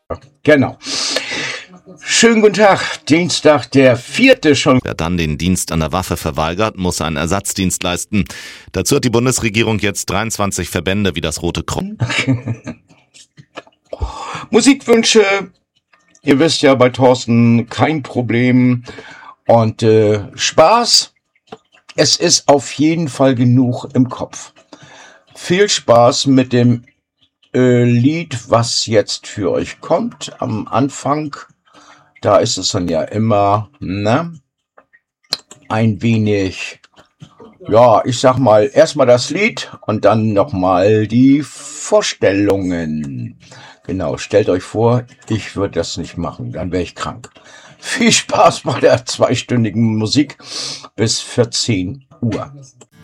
Genau. Schönen guten Tag. Dienstag, der 4. schon. Wer dann den Dienst an der Waffe verweigert, muss einen Ersatzdienst leisten. Dazu hat die Bundesregierung jetzt 23 Verbände wie das Rote Kreuz. Musikwünsche, ihr wisst ja, bei Thorsten kein Problem. Und Spaß, es ist auf jeden Fall genug im Kopf. Viel Spaß mit dem Lied, was jetzt für euch kommt. Am Anfang, da ist es dann ja immer, ein wenig, ja, ich sag mal, erstmal das Lied und dann nochmal die Vorstellungen. Genau, stellt euch vor, ich würde das nicht machen, dann wäre ich krank. Viel Spaß bei der 2-stündigen Musik bis 14 Uhr.